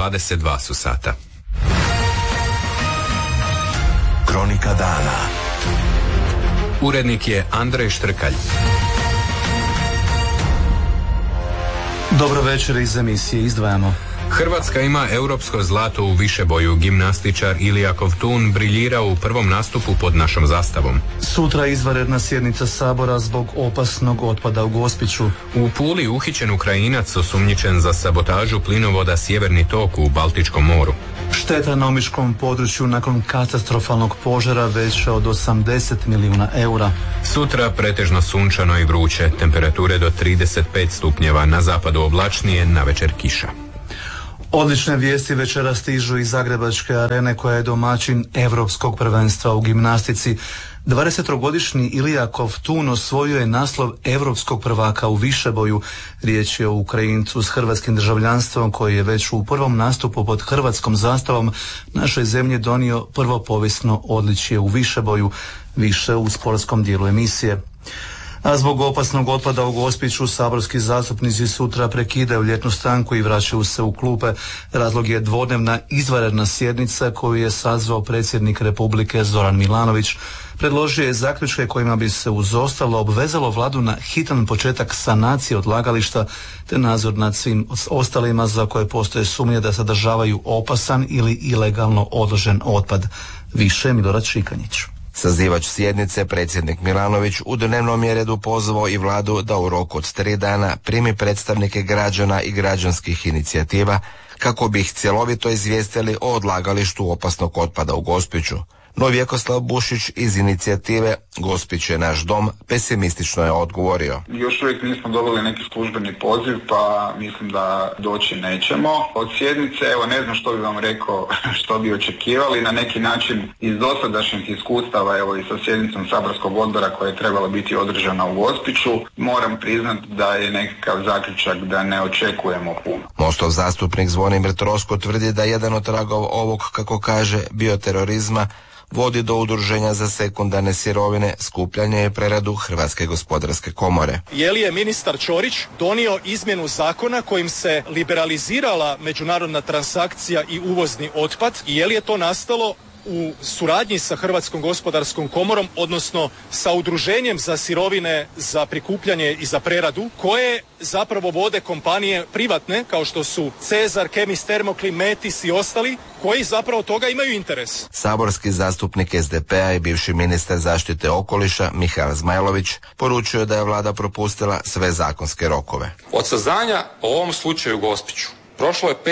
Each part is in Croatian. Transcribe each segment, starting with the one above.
22 su sata. Kronika dana. Urednik je Andrej Štrkalj. Dobro večer, iz emisije izdvajamo. Hrvatska ima europsko zlato u višeboju. Gimnastičar Ilija Kovtun briljira u prvom nastupu pod našom zastavom. Sutra izvanredna sjednica Sabora zbog opasnog otpada u Gospiću. U Puli uhićen Ukrajinac osumnjičen za sabotažu plinovoda Sjeverni tok u Baltičkom moru. Šteta na omiškom području nakon katastrofalnog požara veća od 80 milijuna eura. Sutra pretežno sunčano i vruće, temperature do 35 stupnjeva, na zapadu oblačnije, navečer kiša. Odlične vijesti večera stižu iz Zagrebačke arene koja je domaćin Europskog prvenstva u gimnastici. 23-godišnji Ilija Kovtun osvojio je naslov europskog prvaka u višeboju. Riječ je o Ukrajincu s hrvatskim državljanstvom koji je već u prvom nastupu pod hrvatskom zastavom našoj zemlji donio prvo povijesno odličje u višeboju, više u sportskom dijelu emisije. A zbog opasnog otpada u Gospiću saborski zastupnici sutra prekidaju ljetnu stanku i vraćaju se u klupe. Razlog je dvodnevna izvanredna sjednica koju je sazvao predsjednik Republike Zoran Milanović. Predložio je zaključke kojima bi se uz ostalo obvezalo vladu na hitan početak sanacije odlagališta te nadzor nad svim ostalima za koje postoje sumnje da sadržavaju opasan ili ilegalno odložen otpad. Više Milorad Šikanjić. Sazivač sjednice, predsjednik Milanović, u dnevnom je redu pozvao i vladu da u roku od 3 dana primi predstavnike građana i građanskih inicijativa kako bi ih cjelovito izvijestili o odlagalištu opasnog otpada u Gospiću. No Vjekoslav Bušić iz inicijative Gospić je naš dom pesimistično je odgovorio. Još uvijek nismo dobili neki službeni poziv, pa mislim da doći nećemo. Od sjednice, evo ne znam što bi vam rekao, što bi očekivali, na neki način iz dosadašnjih iskustava, evo i sa sjednicom saborskog odbora koja je trebala biti održana u Gospiću, moram priznati da je nekakav zaključak da ne očekujemo puno. Mostov zastupnik Zvonimir Trosko tvrdi da jedan od tragova ovog, kako kaže, bioterorizma vodi do udruženja za sekundarne sirovine, skupljanje i preradu Hrvatske gospodarske komore. Je li je ministar Ćorić donio izmjenu zakona kojim se liberalizirala međunarodna transakcija i uvozni otpad i je li je to nastalo u suradnji sa Hrvatskom gospodarskom komorom, odnosno sa udruženjem za sirovine, za prikupljanje i za preradu, koje zapravo vode kompanije privatne kao što su Cezar, Kemis, Termoklim, Metis i ostali, koji zapravo toga imaju interes. Saborski zastupnik SDP-a i bivši ministar zaštite okoliša Mihael Zmajlović poručio da je vlada propustila sve zakonske rokove. Od saznanja o ovom slučaju u Gospiću prošlo je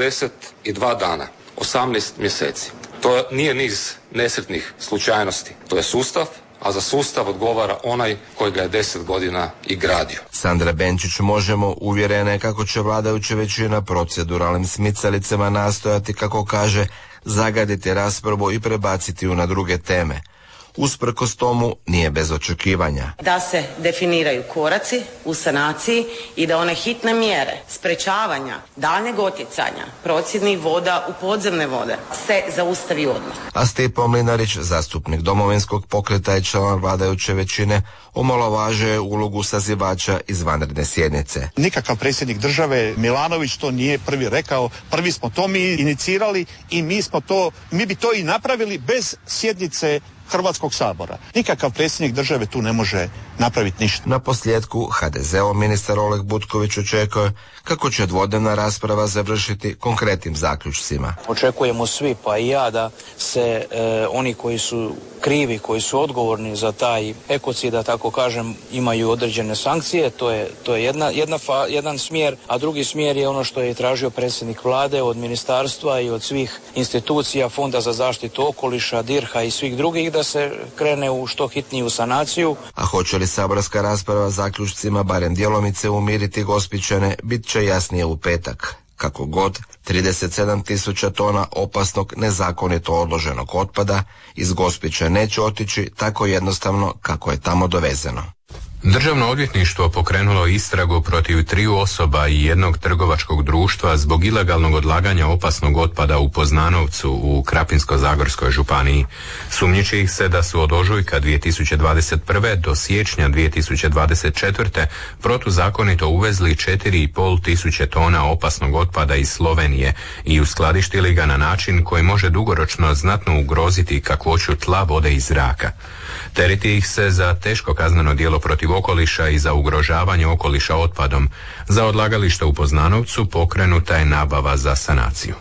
552 dana, 18 mjeseci. To nije niz nesretnih slučajnosti, to je sustav, a za sustav odgovara onaj koji ga je 10 godina i gradio. Sandra Benčić Možemo uvjerena je kako će vladajuća većina proceduralnim smicalicama nastojati, kako kaže, zagaditi raspravu i prebaciti ju na druge teme. Usprkos tomu nije bez očekivanja. Da se definiraju koraci u sanaciji i da one hitne mjere sprečavanja daljnjeg otjecanja procjednih voda u podzemne vode se zaustavi odmah. A Stipo Mlinarić, zastupnik Domovinskog pokreta i član vladajuće većine, omalovažuje ulogu sazivača izvanredne sjednice. Nikakav predsjednik države Milanović to nije prvi rekao, prvi smo to mi inicirali i mi bi to i napravili bez sjednice Hrvatskog sabora. Nikakav predsjednik države tu ne može napraviti ništa. Na posljedku HDZ-ov ministar Oleg Butković očekuje kako će dvodnevna rasprava završiti konkretnim zaključcima. Očekujemo svi, pa i ja, da se oni koji su krivi, koji su odgovorni za taj ekocid, da tako kažem, imaju određene sankcije. To je jedan smjer, a drugi smjer je ono što je tražio predsjednik vlade od ministarstva i od svih institucija, Fonda za zaštitu okoliša, DIRH-a i svih drugih, da se krene u što hitniju sanaciju. A hoće li saborska rasprava zaključcima barem djelomice umiriti Gospićane, bit će jasnije u petak. Kako god, 37.000 tona opasnog nezakonito odloženog otpada iz Gospića neće otići tako jednostavno kako je tamo dovezeno. Državno odvjetništvo pokrenulo istragu protiv 3 osoba i jednog trgovačkog društva zbog ilegalnog odlaganja opasnog otpada u Poznanovcu u Krapinsko-zagorskoj županiji. Sumnjiči ih se da su od ožujka 2021. do siječnja 2024. protuzakonito uvezli 4,5 tisuće tona opasnog otpada iz Slovenije i uskladištili ga na način koji može dugoročno znatno ugroziti kakvoću tla, vode i zraka. Tereti ih se za teško kazneno djelo protiv okoliša i za ugrožavanje okoliša otpadom. Za odlagalište u Poznanovcu pokrenuta je nabava za sanaciju.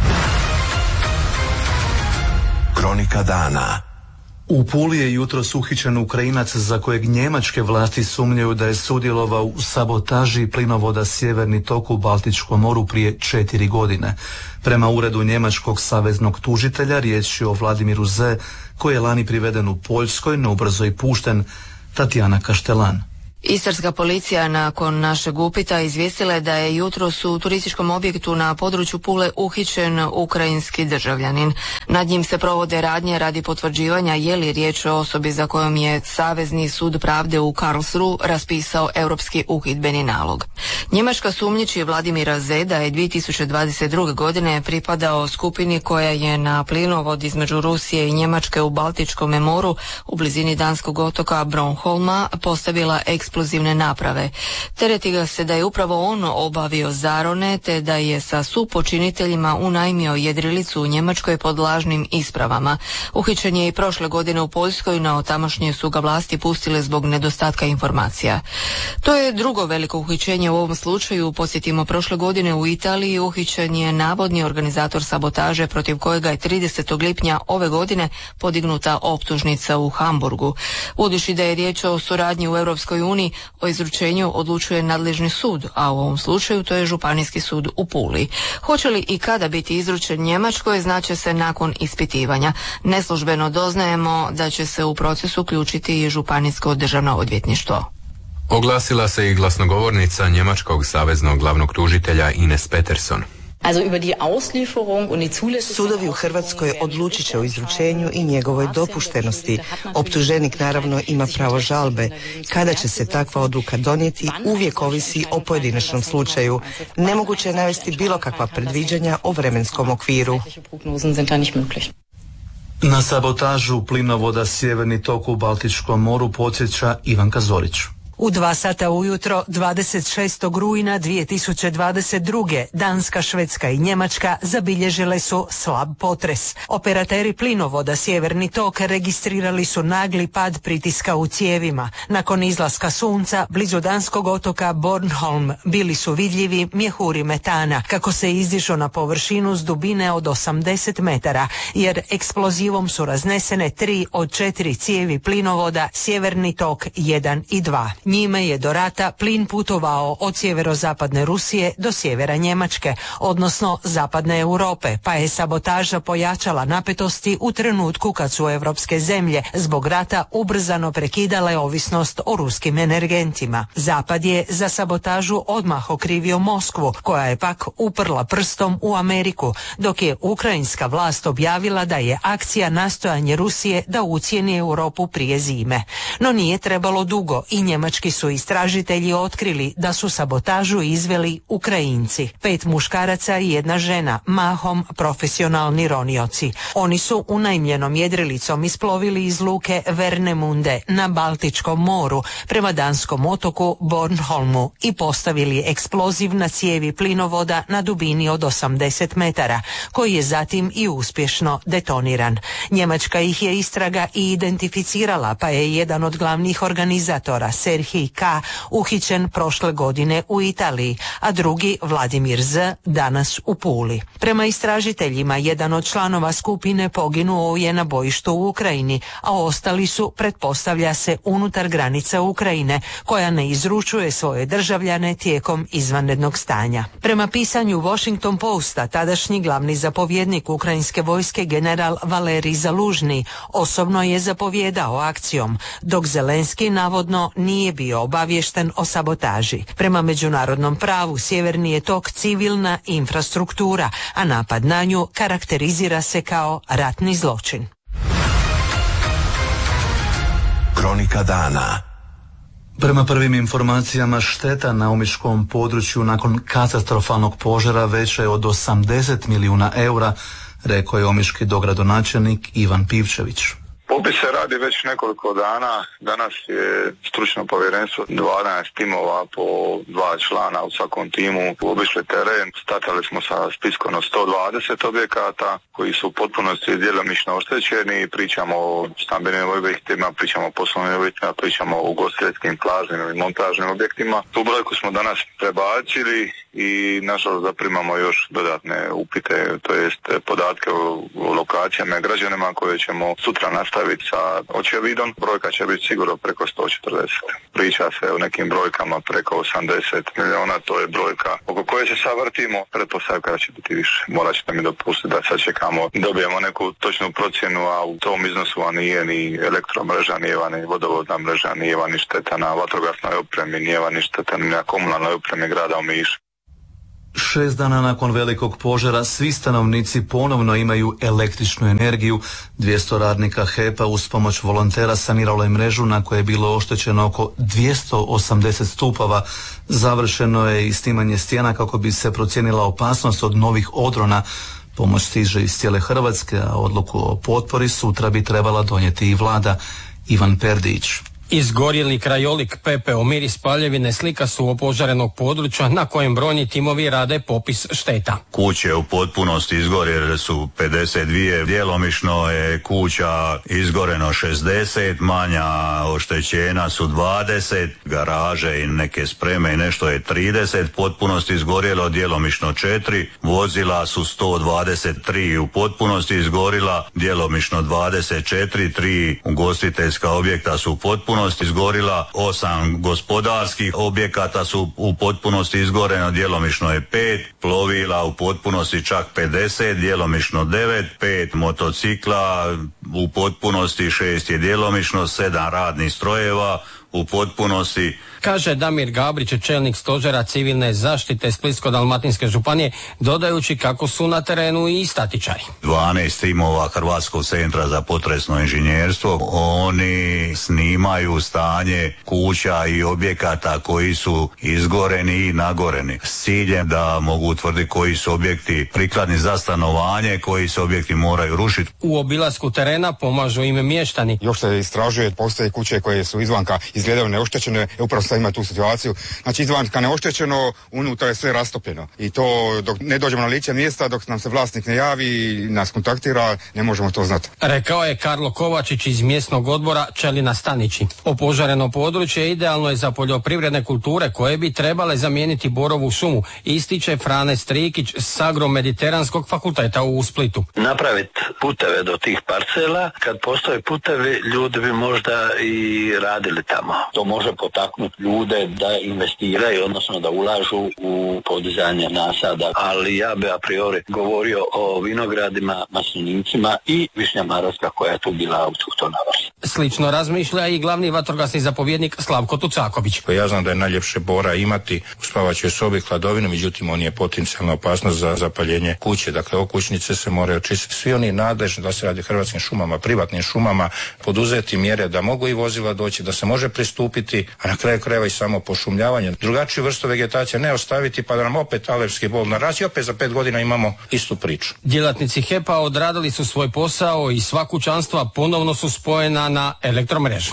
Kronika dana. U Puli je jutros uhićen Ukrajinac za kojeg njemačke vlasti sumnjaju da je sudjelovao u sabotaži plinovoda Sjeverni tok u Baltičkom moru prije 4 godine. Prema uredu njemačkog saveznog tužitelja riječ je o Vladimiru Z, koji je lani priveden u Poljskoj, no ubrzo i pušten. Tatjana Kaštelan. Istarska policija nakon našeg upita izvijestila je da je jutros u turističkom objektu na području Pule uhićen ukrajinski državljanin. Nad njim se provode radnje radi potvrđivanja je li riječ o osobi za kojom je Savezni sud pravde u Karlsruhe raspisao europski uhidbeni nalog. Njemačka sumnjiči Vladimira Z da je 2022. godine pripadao skupini koja je na plinovod između Rusije i Njemačke u Baltičkom moru u blizini danskog otoka Bornholma postavila eksplozivne naprave. Tereti ga se da je upravo on obavio zarone te da je sa supočiniteljima unajmio jedrilicu u Njemačkoj pod lažnim ispravama. Uhićen je i prošle godine u Poljskoj, no tamošnje su ga vlasti pustile zbog nedostatka informacija. To je drugo veliko uhićenje u ovom slučaju. Podsjetimo, prošle godine u Italiji uhićen je navodni organizator sabotaže protiv kojega je 30. lipnja ove godine podignuta optužnica u Hamburgu. Budući da je riječ o suradnji u Europskoj uniji, o izručenju odlučuje nadležni sud, a u ovom slučaju to je Županijski sud u Puli. Hoće li i kada biti izručen Njemačkoj, znaće se nakon ispitivanja. Neslužbeno doznajemo da će se u proces uključiti i Županijsko državno odvjetništvo. Oglasila se i glasnogovornica njemačkog saveznog glavnog tužitelja Ines Peterson. Sudovi u Hrvatskoj odlučit će o izručenju i njegovoj dopuštenosti. Optuženik naravno ima pravo žalbe. Kada će se takva odluka donijeti, uvijek ovisi o pojedinačnom slučaju. Nemoguće je navesti bilo kakva predviđanja o vremenskom okviru. Na sabotažu plinovoda Sjeverni tok u Baltičkom moru podsjeća Ivanka Zorić. U 2 sata ujutro 26. rujna 2022. Danska, Švedska i Njemačka zabilježile su slab potres. Operateri plinovoda Sjeverni tok registrirali su nagli pad pritiska u cijevima. Nakon izlaska sunca blizu danskog otoka Bornholm bili su vidljivi mjehuri metana kako se izdižu na površinu s dubine od 80 metara, jer eksplozivom su raznesene 3 od 4 cijevi plinovoda Sjeverni tok 1 i 2. Njime je do rata plin putovao od sjeverozapadne Rusije do sjevera Njemačke, odnosno zapadne Europe, pa je sabotaža pojačala napetosti u trenutku kad su europske zemlje zbog rata ubrzano prekidale ovisnost o ruskim energentima. Zapad je za sabotažu odmah okrivio Moskvu, koja je pak uprla prstom u Ameriku, dok je ukrajinska vlast objavila da je akcija nastojanje Rusije da ucijeni Europu prije zime. No nije trebalo dugo i njemački su istražitelji otkrili da su sabotažu izveli Ukrajinci. 5 muškaraca i 1 žena, mahom profesionalni ronioci. Oni su unajmljenom jedrilicom isplovili iz luke Vernemunde na Baltičkom moru prema danskom otoku Bornholmu i postavili eksploziv na cijevi plinovoda na dubini od 80 metara, koji je zatim i uspješno detoniran. Njemačka ih je istraga i identificirala, pa je jedan od glavnih organizatora, Serhij K, uhićen prošle godine u Italiji, a drugi, Vladimir Z, danas u Puli. Prema istražiteljima, jedan od članova skupine poginuo je na bojištu u Ukrajini, a ostali su, pretpostavlja se, unutar granica Ukrajine, koja ne izručuje svoje državljane tijekom izvanrednog stanja. Prema pisanju Washington Posta, tadašnji glavni zapovjednik ukrajinske vojske general Valerij Zalužni osobno je zapovjedao akcijom, dok Zelenski navodno nije bio obaviješten o sabotaži. Prema međunarodnom pravu Sjeverni je tok civilna infrastruktura, a napad na nju karakterizira se kao ratni zločin. Kronika dana. Prema prvim informacijama, šteta na omiškom području nakon katastrofalnog požara veća je od 80 milijuna eura, rekao je omiški dogradonačelnik Ivan Pivčević. Popis se radi već nekoliko dana. Danas je stručno povjerenstvo 12 timova po 2 člana u svakom timu obišli teren. Startali smo sa spiskom od 120 objekata koji su u potpunosti djelomično oštećeni. Pričamo o stambenim objektima, pričamo o poslovnim objektima, pričamo o ugostiteljskim, plaznim i montažnim objektima. Tu brojku smo danas prebacili i nažalost zaprimamo još dodatne upite, to jest podatke o lokacijama i građanima koje ćemo sutra nastaviti sa očevidom. Brojka će biti sigurno preko 140. Priča se o nekim brojkama preko 80 milijuna, to je brojka oko koje se savrtimo, pretpostavka da će biti više. Morat ćete mi dopustiti da sad čekamo, dobijemo neku točnu procjenu, a u tom iznosu nije ni elektromreža, nije ni vodovodna mreža, nije ni šteta na vatrogasnoj opremi, nije ni šteta ni na komunalnoj opremi grada Omiš. 6 dana nakon velikog požara svi stanovnici ponovno imaju električnu energiju. 200 radnika HEP-a uz pomoć volontera saniralo je mrežu na kojoj je bilo oštećeno oko 280 stupova. Završeno je i snimanje stijena kako bi se procijenila opasnost od novih odrona. Pomoć stiže iz cijele Hrvatske, a odluku o potpori sutra bi trebala donijeti i vlada. Ivan Perdić. Izgorjeli krajolik, pepeo, miris paljevine slika su opožarenog područja na kojem brojni timovi rade popis šteta. Kuće u potpunosti izgorjele su 52, djelomično je kuća izgoreno 60, manja oštećena su 20, garaže i neke spreme i nešto je 30, potpunosti izgorjelo djelomično 4, vozila su 123 u potpunosti izgorila, djelomično 24, 3 ugostiteljska objekta su u potpunosti izgorila, 8 gospodarskih objekata su u potpunosti izgoreno, djelomično je 5, plovila u potpunosti čak 50, djelomično 9, 5 motocikla u potpunosti, 6 je djelomično, 7 radnih strojeva u potpunosti. Kaže Damir Gabrić, čelnik stožera civilne zaštite Splitsko-dalmatinske županije, dodajući kako su na terenu i statičari. 12 timova Hrvatskog centra za potresno inženjerstvo, oni snimaju stanje kuća i objekata koji su izgoreni i nagoreni s ciljem da mogu utvrditi koji su objekti prikladni za stanovanje, koji se objekti moraju rušiti. U obilasku terena pomažu im mještani. Još se istražuje, postoje kuće koje su izvanka izgledaju neoštećene, upravo sad ima tu situaciju. Znači izvanka neoštećeno, unutra je sve rastopljeno. I to dok ne dođemo na lice mjesta, dok nam se vlasnik ne javi i nas kontaktira, ne možemo to znati. Rekao je Karlo Kovačić iz mjesnog odbora Čelina Stanići. Opožareno područje idealno je za poljoprivredne kulture koje bi trebale zamijeniti borovu šumu, ističe Frane Strikić s Agro-mediteranskog fakulteta u Splitu. Napraviti puteve do tih parcela, kad postoje putevi, ljudi bi možda i radili tamo. To može potaknuti ljude da investiraju, odnosno da ulažu u podizanje nasada, ali ja bi a priori govorio o vinogradima, maslinicima i Višnja Marovska koja je tu bila autohtona vrsta. Slično razmišlja i glavni vatrogasni zapovjednik Slavko Tucaković. Ja znam da je najljepše bora imati u spavaćoj sobi hladovinu, međutim on je potencijalna opasnost za zapaljenje kuće. Dakle, okućnice se moraju očistiti. Svi oni nadležni, da se radi Hrvatskim šumama, privatnim šumama, poduzeti mjere da mogu i vozila doći, da se može pristupiti, a na kraju krajeva i samo pošumljavanje. Drugačiju vrstu vegetacije ne ostaviti pa da nam opet alerski bol narazi, opet za 5 godina imamo istu priču. Djelatnici HEP-a odradili su svoj posao i sva kućanstva ponovno su spojena na elektromrežu.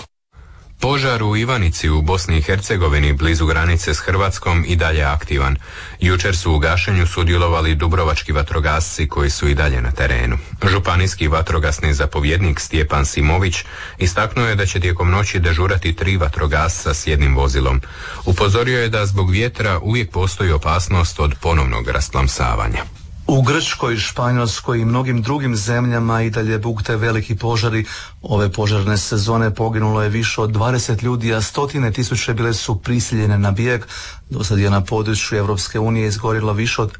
Požar u Ivanici u Bosni i Hercegovini blizu granice s Hrvatskom i dalje aktivan. Jučer su u gašenju sudjelovali dubrovački vatrogasci koji su i dalje na terenu. Županijski vatrogasni zapovjednik Stjepan Simović istaknuo je da će tijekom noći dežurati 3 vatrogasca s jednim vozilom. Upozorio je da zbog vjetra uvijek postoji opasnost od ponovnog rasplamsavanja. U Grčkoj, Španjolskoj i mnogim drugim zemljama i dalje bukte veliki požari. Ove požarne sezone poginulo je više od 20 ljudi, a 100.000 bile su prisiljene na bijeg. Do sad je na području Europske unije izgorilo više od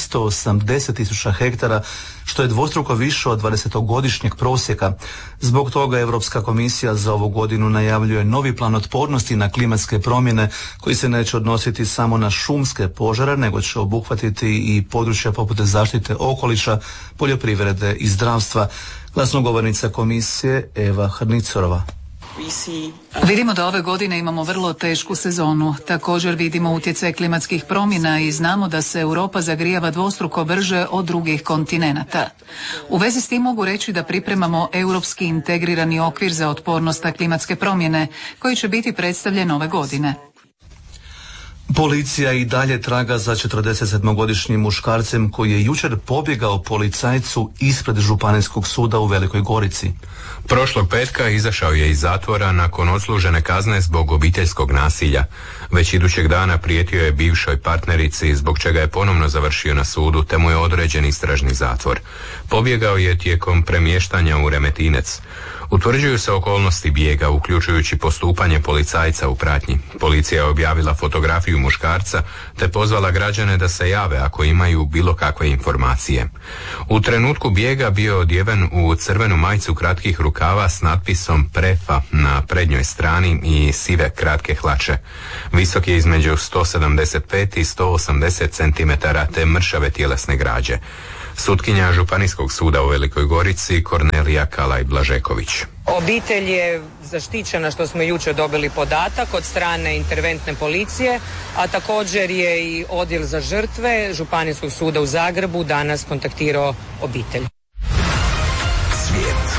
580.000 hektara, što je dvostruko više od 20-godišnjeg prosjeka. Zbog toga Europska komisija za ovu godinu najavljuje novi plan otpornosti na klimatske promjene koji se neće odnositi samo na šumske požare, nego će obuhvatiti i područja poput zaštite okoliša, poljoprivrede i zdravstva. Glasnogovornica komisije Eva Hrnicorova. Vidimo da ove godine imamo vrlo tešku sezonu. Također vidimo utjecaj klimatskih promjena i znamo da se Europa zagrijava dvostruko brže od drugih kontinenata. U vezi s tim mogu reći da pripremamo europski integrirani okvir za otpornost na klimatske promjene koji će biti predstavljen ove godine. Policija i dalje traga za 47-godišnjim muškarcem koji je jučer pobjegao policajcu ispred Županijskog suda u Velikoj Gorici. Prošlog petka izašao je iz zatvora nakon odslužene kazne zbog obiteljskog nasilja. Već idućeg dana prijetio je bivšoj partnerici, zbog čega je ponovno završio na sudu, te mu je određen istražni zatvor. Pobjegao je tijekom premještanja u Remetinec. Utvrđuju se okolnosti bijega, uključujući postupanje policajca u pratnji. Policija je objavila fotografiju muškarca te pozvala građane da se jave ako imaju bilo kakve informacije. U trenutku bijega bio je odjeven u crvenu majicu kratkih rukava s natpisom Prefa na prednjoj strani i sive kratke hlače. Visok je između 175 i 180 cm te mršave tjelesne građe. Sutkinja Županijskog suda u Velikoj Gorici Kornelija Kalaj-Blažeković. Obitelj je zaštićena, što smo jučer dobili podatak od strane interventne policije, a također je i odjel za žrtve Županijskog suda u Zagrebu danas kontaktirao obitelj. Svijet.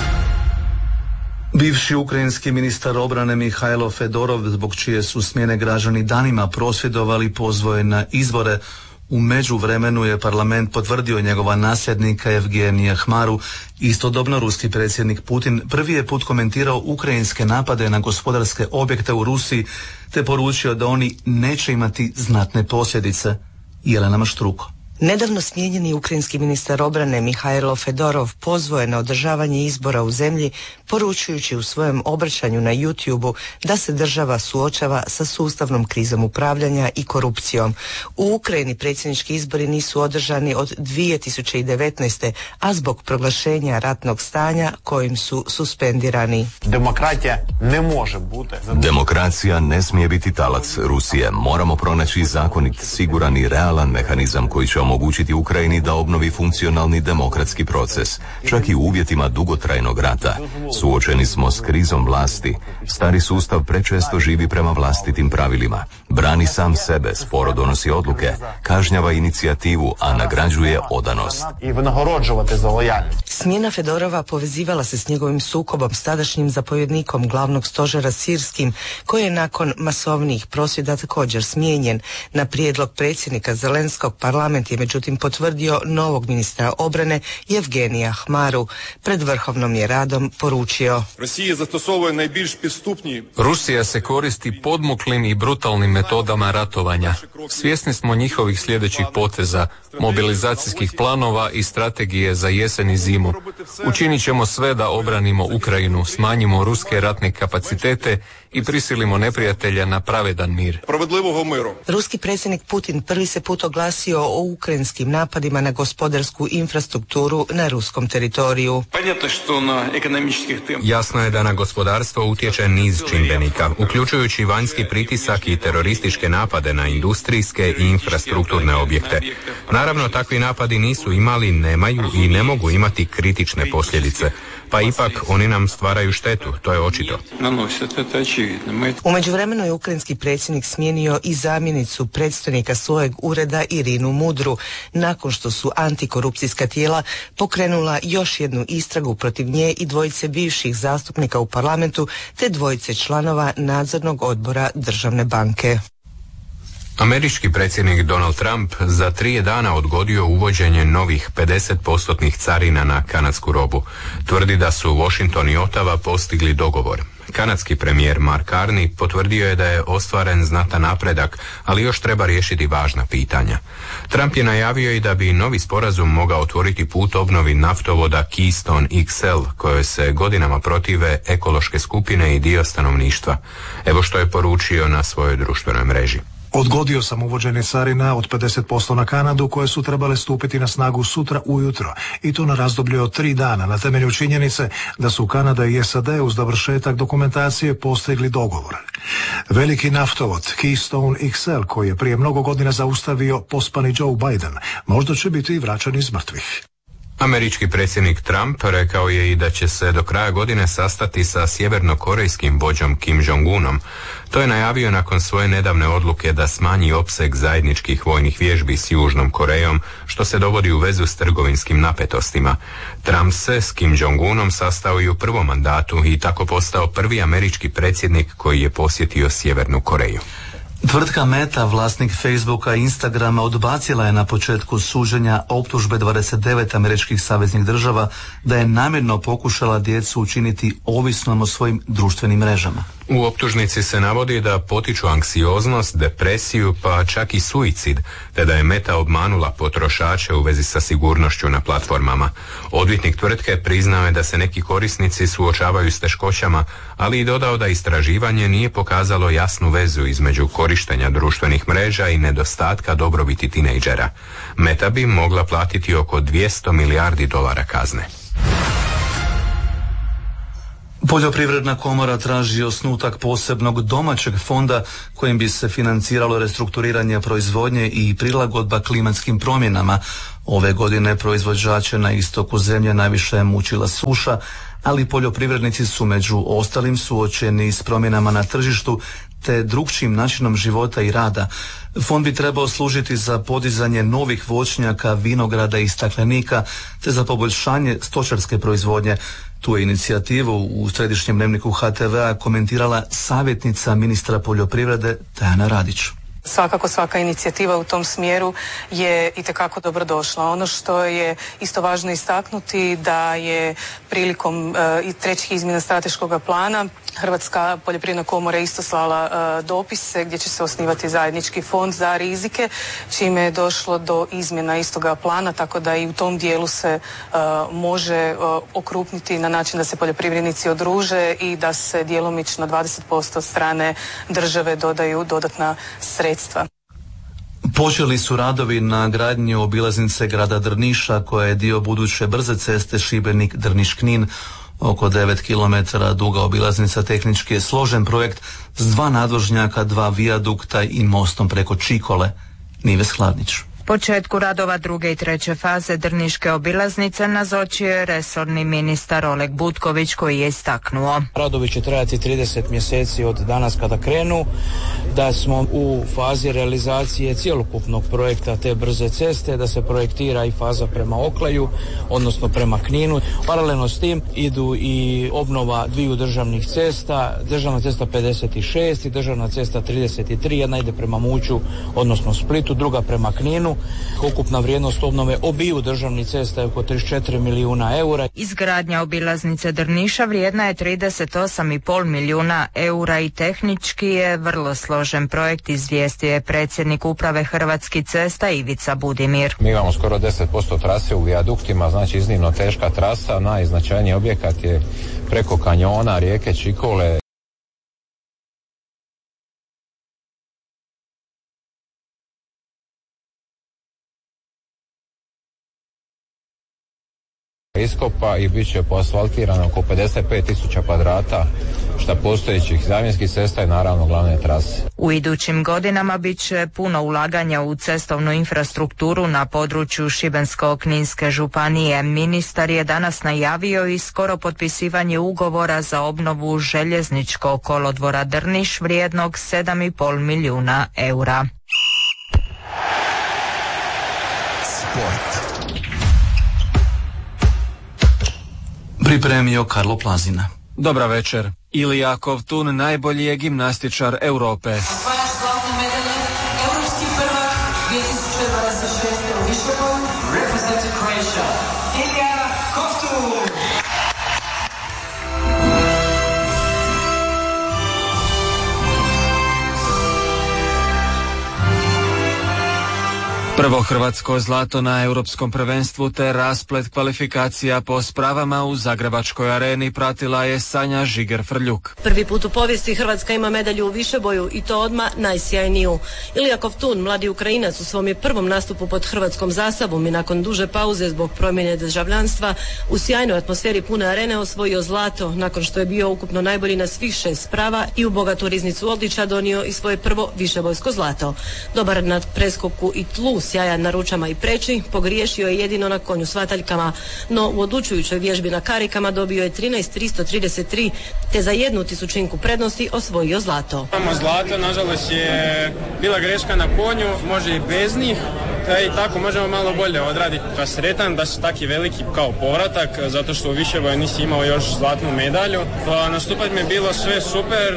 Bivši ukrajinski ministar obrane Mihajlo Fedorov, zbog čije su smjene građani danima prosvjedovali, pozvao je na izbore. U međuvremenu je parlament potvrdio njegova nasljednika Evgenija Hmaru. Istodobno ruski predsjednik Putin prvi je put komentirao ukrajinske napade na gospodarske objekte u Rusiji te poručio da oni neće imati znatne posljedice. Jelena Maštruko. Nedavno smijenjeni ukrajinski ministar obrane Mihajlo Fedorov pozvao je na održavanje izbora u zemlji, poručujući u svojem obraćanju na YouTubeu da se država suočava sa sustavnom krizom upravljanja i korupcijom. U Ukrajini predsjednički izbori nisu održani od 2019. a zbog proglašenja ratnog stanja kojim su suspendirani. Demokracija ne smije biti talac Rusije. Moramo pronaći zakonit, siguran i realan mehanizam koji će omogućiti Ukrajini da obnovi funkcionalni demokratski proces, čak i u uvjetima dugotrajnog rata. Suočeni smo s krizom vlasti. Stari sustav prečesto živi prema vlastitim pravilima. Brani sam sebe, sporo donosi odluke, kažnjava inicijativu, a nagrađuje odanost. Smjena Fedorova povezivala se s njegovim sukobom s tadašnjim zapovjednikom glavnog stožera sirskim, koji je nakon masovnih prosvjeda također smijenjen. Na prijedlog predsjednika Zelenskog parlament je međutim potvrdio novog ministra obrane Evgenija Hmaru. Pred Vrhovnom je radom poručio: Rusija se koristi podmuklim i brutalnim metodama ratovanja. Svjesni smo njihovih sljedećih poteza, mobilizacijskih planova i strategije za jesen i zimu. Učinit ćemo sve da obranimo Ukrajinu, smanjimo ruske ratne kapacitete i prisilimo neprijatelja na pravedan mir. Ruski predsjednik Putin prvi se put oglasio o ukrajinskim napadima na gospodarsku infrastrukturu na ruskom teritoriju. Jasno je da na gospodarstvo utječe niz čimbenika, uključujući vanjski pritisak i terorističke napade na industrijske i infrastrukturne objekte. Naravno, takvi napadi nisu imali, nemaju i ne mogu imati kritične posljedice, pa ipak oni nam stvaraju štetu, to je očito. U međuvremenu je ukrajinski predsjednik smijenio i zamjenicu predstojnika svojeg ureda Irinu Mudru, nakon što su antikorupcijska tijela pokrenula još jednu istragu protiv nje i dvojice bivših zastupnika u parlamentu te dvojice članova nadzornog odbora Državne banke. Američki predsjednik Donald Trump za 3 dana odgodio uvođenje novih 50% carina na kanadsku robu. Tvrdi da su Washington i Ottawa postigli dogovor. Kanadski premijer Mark Carney potvrdio je da je ostvaren znatan napredak, ali još treba riješiti važna pitanja. Trump je najavio i da bi novi sporazum mogao otvoriti put obnovi naftovoda Keystone XL, kojoj se godinama protive ekološke skupine i dio stanovništva. Evo što je poručio na svojoj društvenoj mreži. Odgodio sam uvođenje carina od 50% na Kanadu koje su trebale stupiti na snagu sutra ujutro i to na razdoblje od 3 dana na temelju činjenice da su Kanada i SAD uz dovršetak dokumentacije postigli dogovor. Veliki naftovod Keystone XL koji je prije mnogo godina zaustavio pospani Joe Biden možda će biti vraćan iz mrtvih. Američki predsjednik Trump rekao je i da će se do kraja godine sastati sa sjevernokorejskim vođom Kim Jong-unom. To je najavio nakon svoje nedavne odluke da smanji opseg zajedničkih vojnih vježbi s Južnom Korejom, što se dovodi u vezu s trgovinskim napetostima. Trump se s Kim Jong-unom sastao i u prvom mandatu i tako postao prvi američki predsjednik koji je posjetio Sjevernu Koreju. Tvrtka Meta, vlasnik Facebooka i Instagrama, odbacila je na početku suđenja optužbe 29 američkih saveznih država da je namjerno pokušala djecu učiniti ovisnom o svojim društvenim mrežama. U optužnici se navodi da potiču anksioznost, depresiju pa čak i suicid, te da je Meta obmanula potrošače u vezi sa sigurnošću na platformama. Odvjetnik tvrtke priznao je da se neki korisnici suočavaju s teškoćama, ali i dodao da istraživanje nije pokazalo jasnu vezu između korištenja društvenih mreža i nedostatka dobrobiti tinejdžera. Meta bi mogla platiti oko $200 milijardi kazne. Poljoprivredna komora traži osnutak posebnog domaćeg fonda kojim bi se financiralo restrukturiranje proizvodnje i prilagodba klimatskim promjenama. Ove godine proizvođače na istoku zemlje najviše je mučila suša, ali poljoprivrednici su među ostalim suočeni s promjenama na tržištu te drukčijim načinom života i rada. Fond bi trebao služiti za podizanje novih voćnjaka, vinograda i staklenika te za poboljšanje stočarske proizvodnje. Tu je inicijativu u središnjem dnevniku HTV-a komentirala savjetnica ministra poljoprivrede Tajana Radić. Svakako svaka inicijativa u tom smjeru je itekako dobrodošla. Ono što je isto važno istaknuti da je prilikom trećih izmjena strateškog plana Hrvatska poljoprivredna komora isto slala dopise gdje će se osnivati zajednički fond za rizike, čime je došlo do izmjena istoga plana, tako da i u tom dijelu se može okrupniti na način da se poljoprivrednici udruže i da se djelomično 20% strane države dodaju dodatna sredstva. Počeli su radovi na gradnji obilaznice grada Drniša, koja je dio buduće brze ceste Šibenik-Drniš-Knin. Oko 9 km duga obilaznica tehnički je složen projekt s 2 nadvožnjaka, 2 vijadukta i mostom preko Čikole. Nives Hladnić. Početku radova druge i treće faze Drniške obilaznice nazočio je resorni ministar Oleg Butković, koji je istaknuo. Radovi će trajati 30 mjeseci od danas kada krenu, da smo u fazi realizacije cjelokupnog projekta te brze ceste, da se projektira i faza prema Oklaju, odnosno prema Kninu. Paralelno s tim idu i obnova dviju državnih cesta, državna cesta 56 i državna cesta 33, jedna ide prema Muću, odnosno Splitu, druga prema Kninu. Ukupna vrijednost obnove obiju državnih cesta je oko 34 milijuna eura. Izgradnja obilaznice Drniša vrijedna je 38,5 milijuna eura i tehnički je vrlo složen projekt, izvijestio je predsjednik uprave Hrvatskih cesta Ivica Budimir. Mi imamo skoro 10% trase u vijaduktima, znači iznimno teška trasa. Najznačajniji objekat je preko kanjona rijeke Čikole. Iskopa i bit će poasfaltirano oko 55.000 kvadrata šta postojećih zamjenskih cesta i naravno glavne trase. U idućim godinama bit će puno ulaganja u cestovnu infrastrukturu na području Šibensko-kninske županije. Ministar je danas najavio i skoro potpisivanje ugovora za obnovu željezničkog kolodvora Drniš vrijednog 7,5 milijuna eura. Sport. Pripremio Karlo Plazina. Dobra večer. Ilija Kovtun najbolji je gimnastičar Europe. Osvajač zlatne medalje, europski prvak 2026. u Viškovu, representing Croatia, Ilija Kovtun. Prvo hrvatsko zlato na europskom prvenstvu te rasplet kvalifikacija po spravama u Zagrebačkoj areni pratila je Sanja Žiger-Frljuk. Prvi put u povijesti Hrvatska ima medalju u višeboju i to odmah najsjajniju. Ilija Kovtun, mladi Ukrajinac, u svom je prvom nastupu pod hrvatskom zastavom i nakon duže pauze zbog promjene državljanstva u sjajnoj atmosferi pune arene osvojio zlato nakon što je bio ukupno najbolji na svih 6 sprava i u bogatu riznicu odličja donio i svoje prvo višebojsko zlato. Dobar na preskoku i tlu sjajan na Ručama i Preči, pogriješio je jedino na konju Svataljkama, no u odlučujućoj vježbi na karikama dobio je 13.333, te za 1/1000 prednosti osvojio zlato. Imamo zlato, nažalost je bila greška na konju, može i bez njih, i tako možemo malo bolje odraditi. Pa sretan da su taki veliki kao povratak, zato što u Višeboju nisi imao još zlatnu medalju. Pa nastupati mi je bilo sve super,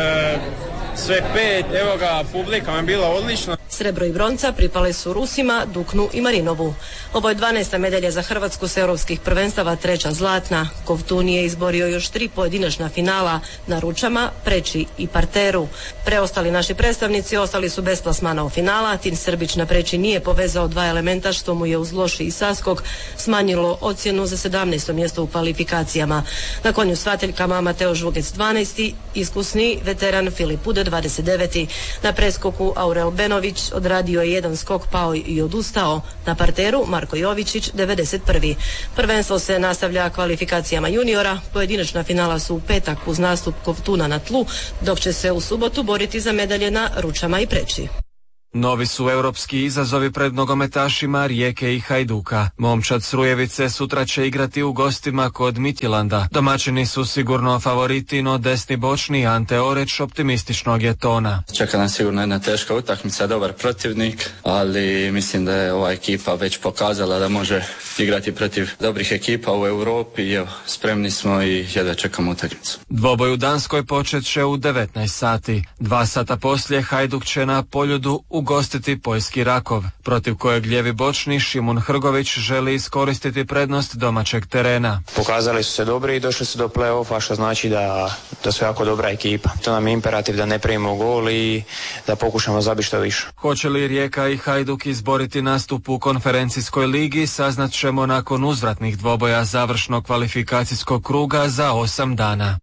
sve 5, evo ga, publika mi je bila odlična. Srebro i bronca pripale su Rusima, Duknu i Marinovu. Ovo je 12. medalja za Hrvatsku s europskih prvenstava, 3. zlatna. Kovtun je izborio još 3 pojedinačna finala na Ručama, Preči i Parteru. Preostali naši predstavnici ostali su bez plasmana u finala. Tin Srbić na Preči nije povezao 2 elementa, što mu je uz loši i saskok smanjilo ocjenu za 17. mjesto u kvalifikacijama. Na konju Svataljkama Mateo Žvugec 12. iskusni veteran Filip Ude 29. Na preskoku Aurel Benović odradio je jedan skok, pao i odustao. Na parteru Marko Jovičić 91. Prvenstvo se nastavlja kvalifikacijama juniora. Pojedinačna finala su u petak uz nastup Kovtuna na tlu, dok će se u subotu boriti za medalje na Ručama i Preči. Novi su europski izazovi pred nogometašima Rijeke i Hajduka. Momčad s Rujevice sutra će igrati u gostima kod Midtjylanda. Domaćini su sigurno favoriti, no desni bočni Ante Oreć optimističnog je tona. Čeka nam sigurno jedna teška utakmica, dobar protivnik, ali mislim da je ova ekipa već pokazala da može igrati protiv dobrih ekipa u Europi i evo, spremni smo i jedva čekamo utakmicu. Dvoboj u Danskoj počet će u 19 sati. 2 sata poslije Hajduk će na Poljudu ugostiti poljski Rakov, protiv kojeg lijevi bočni Šimun Hrgović želi iskoristiti prednost domaćeg terena. Pokazali su se dobri i došli su do play-offa, što znači da su jako dobra ekipa. To nam je imperativ da ne primimo gol i da pokušamo zabiti što više. Hoće li Rijeka i Hajduk izboriti nastup u konferencijskoj ligi, saznat ćemo nakon uzvratnih dvoboja završnog kvalifikacijskog kruga za 8 dana.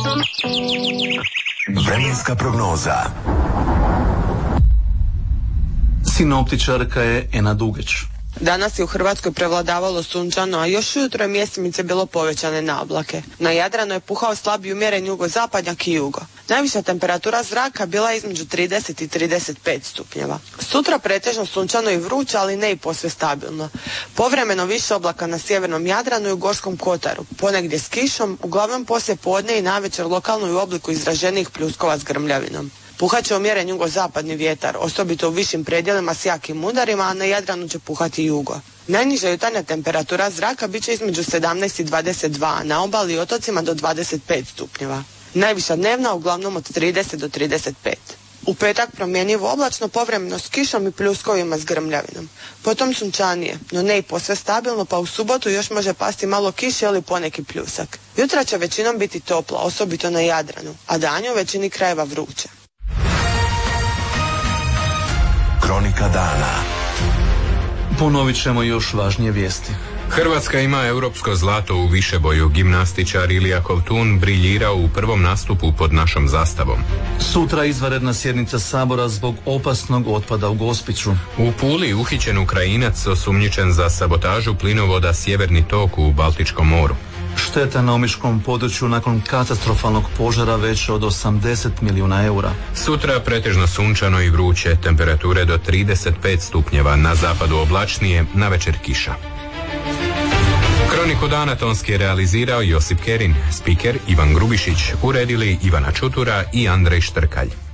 Vremenska prognoza. Sinoptičarka je Ena Dugeć. Danas je u Hrvatskoj prevladavalo sunčano, a još ujutro je mjestimice bilo povećane na oblake. Na Jadranu je puhao slabiji umjeren jugozapadnjak i jugo. Najviša temperatura zraka bila je između 30 i 35 stupnjeva. Sutra pretežno sunčano i vruće, ali ne i posve stabilno. Povremeno više oblaka na sjevernom Jadranu i u Gorskom kotaru, ponegdje s kišom, uglavnom poslije podne i navečer lokalno i u obliku izraženijih pljuskova s grmljavinom. Puhat će umjeren jugozapadni vjetar, osobito u višim predjelima s jakim udarima, a na Jadranu će puhati jugo. Najniža jutarnja temperatura zraka bit će između 17 i 22, a na obali i otocima do 25 stupnjeva. Najviša dnevna uglavnom od 30 do 35. U petak promjenjivo oblačno, povremeno s kišom i pljuskovima s grmljavinom. Potom sunčanije, no ne i posve stabilno, pa u subotu još može pasti malo kiše ili poneki pljusak. Jutra će većinom biti topla, osobito na Jadranu, a danju u većini krajeva vruće. Kronika dana. Ponovit ćemo još važnije vijesti. Hrvatska ima europsko zlato u višeboju. Gimnastičar Ilija Kovtun briljirao u prvom nastupu pod našom zastavom. Sutra izvanredna sjednica Sabora zbog opasnog otpada u Gospiću. U Puli uhićen Ukrajinac osumnjičen za sabotažu plinovoda Sjeverni tok u Baltičkom moru. Šteta na omiškom području nakon katastrofalnog požara veća od 80 milijuna eura. Sutra pretežno sunčano i vruće, temperature do 35 stupnjeva, na zapadu oblačnije, navečer kiša. Kroniku dana tonski je realizirao Josip Kerin, spiker Ivan Grubišić, uredili Ivana Čutura i Andrej Štrkalj.